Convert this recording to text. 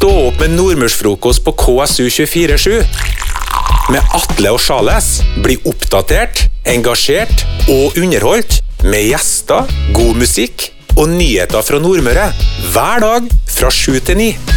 Stå opp med nordmørsfrokost på KSU 24/7. Med Atle og Charles. Bli oppdatert, engasjert og underholdt. Med gjester, god musikk og nyheter fra Nordmøre. Hver dag fra 7 til 9.